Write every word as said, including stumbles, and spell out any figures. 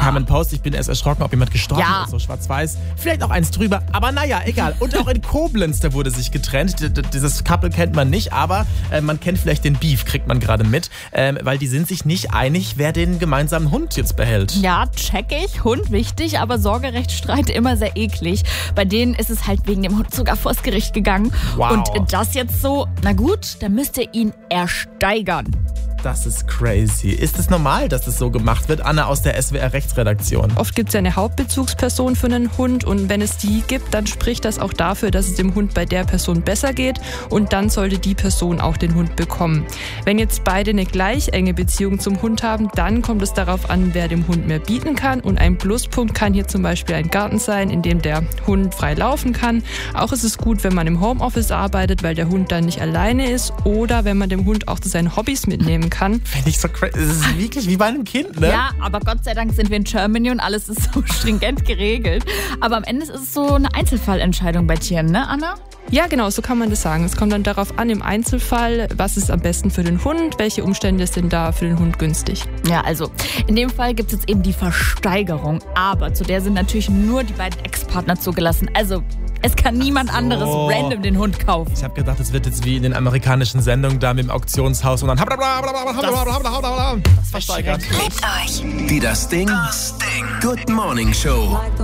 kam ein Post, ich bin erst erschrocken, ob jemand gestorben Ja. ist, so schwarz-weiß. Vielleicht auch eins drüber, aber naja, egal. Und auch in Koblenz, da wurde sich getrennt. D- d- Dieses Couple kennt man nicht, aber äh, man kennt vielleicht den Beef, kriegt man gerade mit, ähm, weil die sind sich nicht einig, wer den gemeinsamen Hund jetzt behält. Ja, check ich. Hund wichtig, aber Sorgerechtsstreit immer sehr eklig. Bei denen ist es halt wegen dem Hund sogar vors Gericht gegangen. Wow. Und das jetzt so, na gut, dann müsst ihr ihn ersteigern. Das ist crazy. Ist es normal, dass es so gemacht wird? Anna aus der S W R-Rechtsredaktion. Oft gibt es ja eine Hauptbezugsperson für einen Hund und wenn es die gibt, dann spricht das auch dafür, dass es dem Hund bei der Person besser geht und dann sollte die Person auch den Hund bekommen. Wenn jetzt beide eine gleich enge Beziehung zum Hund haben, dann kommt es darauf an, wer dem Hund mehr bieten kann und ein Pluspunkt kann hier zum Beispiel ein Garten sein, in dem der Hund frei laufen kann. Auch ist es gut, wenn man im Homeoffice arbeitet, weil der Hund dann nicht alleine ist oder wenn man dem Hund auch zu seinen Hobbys mitnehmen kann. Finde ich so crazy. Es ist wirklich wie bei einem Kind, ne? Ja, aber Gott sei Dank sind wir in Germany und alles ist so stringent geregelt. Aber am Ende ist es so eine Einzelfallentscheidung bei Tieren, ne, Anna? Ja, genau, so kann man das sagen. Es kommt dann darauf an, im Einzelfall, was ist am besten für den Hund, welche Umstände sind da für den Hund günstig. Ja, also in dem Fall gibt es jetzt eben die Versteigerung. Aber zu der sind natürlich nur die beiden Ex-Partner zugelassen. Also es kann niemand so. anderes random den Hund kaufen. Ich habe gedacht, es wird jetzt wie in den amerikanischen Sendungen da mit dem Auktionshaus und dann das versteigert. Die Das Ding, das Ding. Good Morning Show.